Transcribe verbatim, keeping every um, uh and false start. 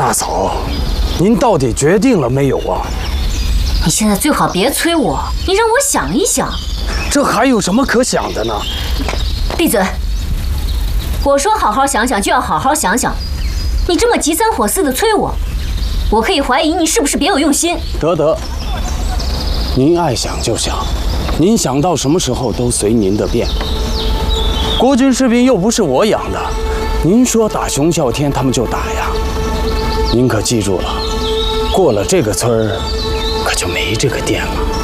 大嫂，您到底决定了没有啊？ 你现在最好别催我，你让我想一想。 这还有什么可想的呢？ 闭嘴！我说好好想想就要好好想想，你这么急三火四的催我，我可以怀疑你是不是别有用心。 得得，您爱想就想，您想到什么时候都随您的便。国军士兵又不是我养的，您说打熊啸天他们就打呀。您可记住了，过了这个村儿，可就没这个店了。